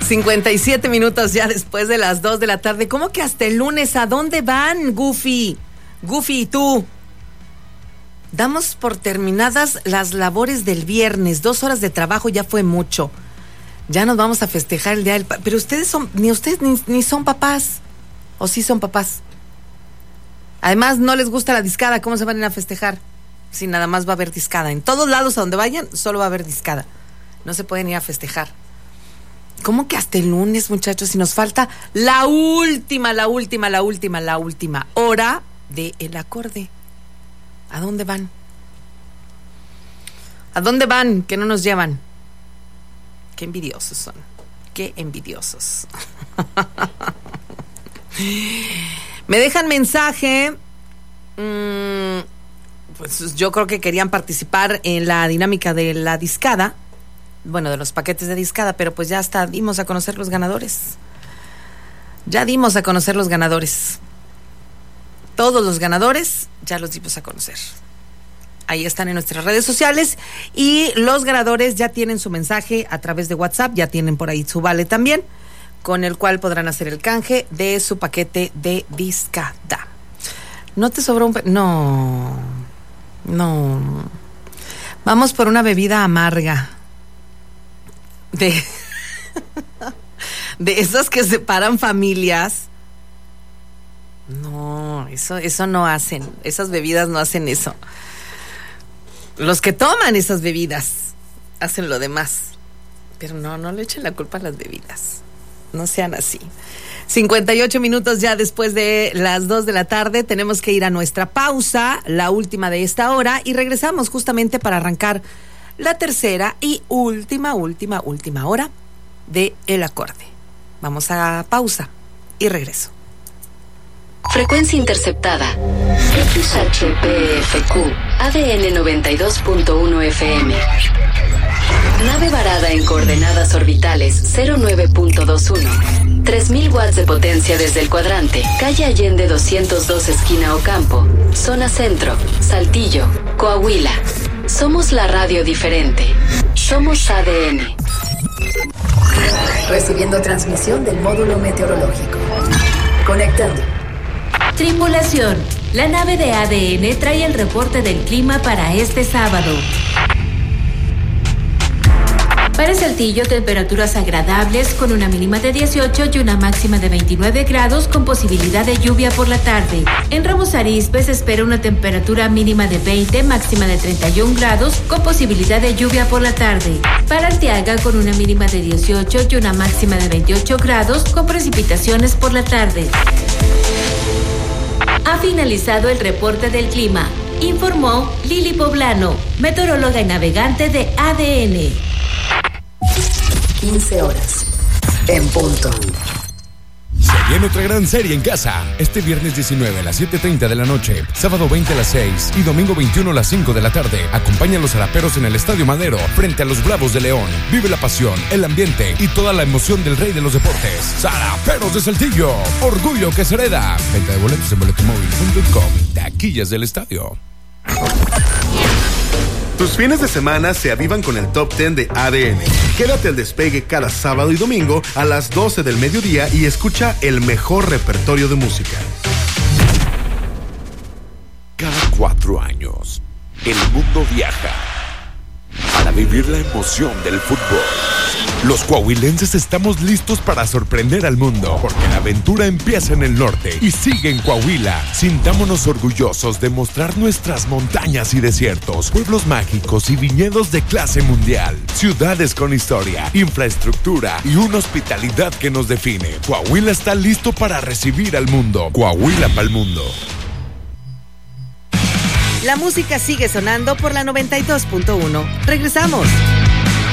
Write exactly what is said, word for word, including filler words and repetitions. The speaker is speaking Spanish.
cincuenta y siete minutos ya después de las dos de la tarde. ¿Cómo que hasta el lunes? ¿A dónde van, Goofy? Goofy, ¿y tú? Damos por terminadas las labores del viernes. Dos horas de trabajo ya fue mucho. Ya nos vamos a festejar el día del... Pa- Pero ustedes son... Ni ustedes ni, ni son papás. ¿O sí son papás? Además, no les gusta la discada. ¿Cómo se van a ir a festejar? Si nada más va a haber discada. En todos lados a donde vayan, solo va a haber discada. No se pueden ir a festejar. ¿Cómo que hasta el lunes, muchachos? Si nos falta la última, la última, la última, la última hora de el acorde. ¿A dónde van? ¿A dónde van? Que no nos llevan. Qué envidiosos son. Qué envidiosos. Me dejan mensaje. Mmm, pues yo creo que querían participar en la dinámica de la discada. Bueno, de los paquetes de discada, pero pues ya hasta dimos a conocer los ganadores. Ya dimos a conocer los ganadores. Todos los ganadores ya los dimos a conocer. Ahí están en nuestras redes sociales y los ganadores ya tienen su mensaje a través de WhatsApp, ya tienen por ahí su vale también, con el cual podrán hacer el canje de su paquete de discada. ¿No te sobró un... Pe- no, no. Vamos por una bebida amarga. De, de esas que separan familias. No, eso, eso no hacen. Esas bebidas no hacen eso. Los que toman esas bebidas hacen lo demás. Pero no, no le echen la culpa a las bebidas. No sean así. cincuenta y ocho minutos ya después de las dos de la tarde. Tenemos que ir a nuestra pausa, la última de esta hora, y regresamos justamente para arrancar la tercera y última, última, última hora de El Acorde. Vamos a pausa y regreso. Frecuencia interceptada. X H P F Q, A D N noventa y dos punto uno F M. Nave varada en coordenadas orbitales cero nueve punto veintiuno. tres mil watts de potencia desde el cuadrante. Calle Allende doscientos dos, esquina Ocampo. Zona Centro, Saltillo, Coahuila. Somos la radio diferente. Somos A D N. Recibiendo transmisión del módulo meteorológico. Conectando. Tripulación, la nave de A D N trae el reporte del clima para este sábado. Para Saltillo, temperaturas agradables con una mínima de dieciocho y una máxima de veintinueve grados con posibilidad de lluvia por la tarde. En Ramos Arizpe se espera una temperatura mínima de veinte, máxima de treinta y un grados con posibilidad de lluvia por la tarde. Para Arteaga, con una mínima de dieciocho y una máxima de veintiocho grados con precipitaciones por la tarde. Ha finalizado el reporte del clima, informó Lili Poblano, meteoróloga y navegante de A D N. quince horas. En punto. Se viene otra gran serie en casa. Este viernes diecinueve a las siete treinta de la noche, sábado veinte a las seis y domingo veintiuno a las cinco de la tarde. Acompaña a los zaraperos en el Estadio Madero frente a los Bravos de León. Vive la pasión, el ambiente y toda la emoción del rey de los deportes. Zaraperos de Saltillo. Orgullo que se hereda. Venta de boletos en boletomóvil punto com. Taquillas del estadio. Tus fines de semana se avivan con el Top diez de A D N. Quédate al despegue cada sábado y domingo a las doce del mediodía y escucha el mejor repertorio de música. Cada cuatro años, el mundo viaja para vivir la emoción del fútbol. Los coahuilenses estamos listos para sorprender al mundo, porque la aventura empieza en el norte y sigue en Coahuila. Sintámonos orgullosos de mostrar nuestras montañas y desiertos, pueblos mágicos y viñedos de clase mundial, ciudades con historia, infraestructura y una hospitalidad que nos define. Coahuila está listo para recibir al mundo. Coahuila pa'l mundo. La música sigue sonando por la noventa y dos punto uno. Regresamos.